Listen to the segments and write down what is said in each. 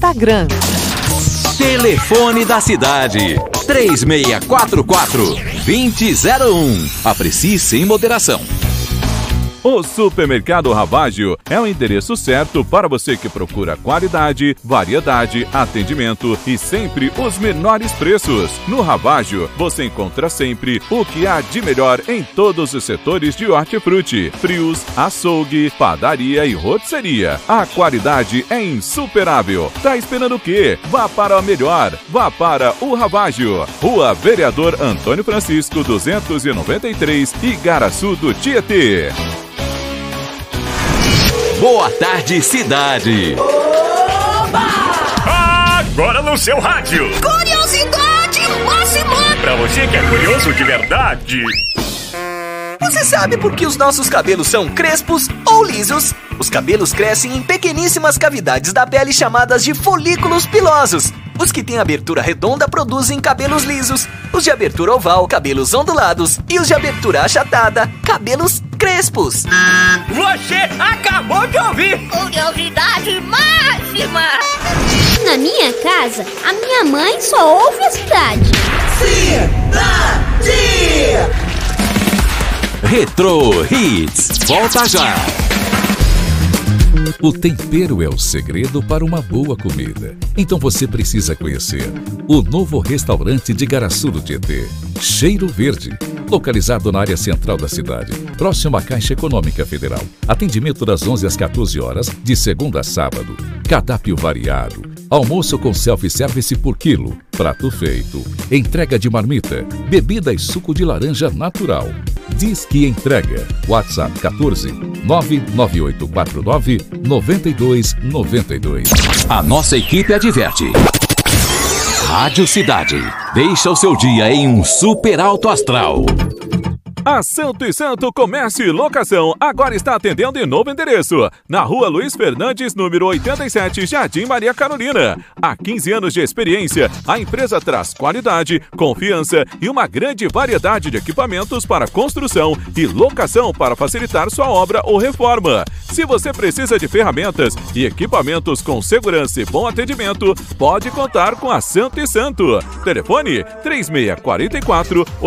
Instagram. Telefone da cidade: 3644-2001. Aprecie sem moderação. O Supermercado Ravaggio é o endereço certo para você que procura qualidade, variedade, atendimento e sempre os menores preços. No Ravaggio, você encontra sempre o que há de melhor em todos os setores de hortifruti, frios, açougue, padaria e rotisseria. A qualidade é insuperável. Tá esperando o quê? Vá para o melhor. Vá para o Ravaggio. Rua Vereador Antônio Francisco, 293, Igaraçu do Tietê. Boa tarde, cidade. Oba! Agora no seu rádio. Curiosidade máxima. Pra você que é curioso de verdade. Você sabe por que os nossos cabelos são crespos ou lisos? Os cabelos crescem em pequeníssimas cavidades da pele chamadas de folículos pilosos. Os que têm abertura redonda produzem cabelos lisos. Os de abertura oval, cabelos ondulados. E os de abertura achatada, cabelos crespos. Você acabou de ouvir. Curiosidade máxima. Na minha casa, a minha mãe só ouve a cidade. Cidade! Retro Hits. Volta já. O tempero é o segredo para uma boa comida. Então você precisa conhecer o novo restaurante de Igaraçu do Tietê, Cheiro Verde, localizado na área central da cidade, próximo à Caixa Econômica Federal. Atendimento das 11 às 14 horas, de segunda a sábado. Cardápio variado. Almoço com self-service por quilo. Prato feito. Entrega de marmita. Bebida e suco de laranja natural. Diz que entrega. WhatsApp 14 99849 9292. A nossa equipe adverte. Rádio Cidade. Deixa o seu dia em um super alto astral. A Santo e Santo Comércio e Locação agora está atendendo em novo endereço, na Rua Luiz Fernandes, número 87, Jardim Maria Carolina. Há 15 anos de experiência, a empresa traz qualidade, confiança e uma grande variedade de equipamentos para construção e locação para facilitar sua obra ou reforma. Se você precisa de ferramentas e equipamentos com segurança e bom atendimento, pode contar com a Santo e Santo. Telefone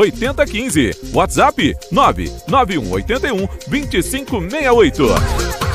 3644-8015. WhatsApp 99181-2568.